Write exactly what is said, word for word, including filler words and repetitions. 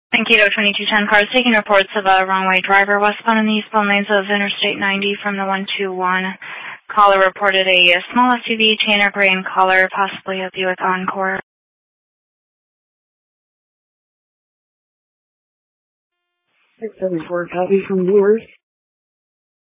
Mankato twenty-two ten cars taking reports of a wrong-way driver westbound in the eastbound lanes of Interstate ninety from the one two one. Caller reported a small S U V, Tanner gray in color, possibly a Buick Encore. six seven four, copy from Brewers.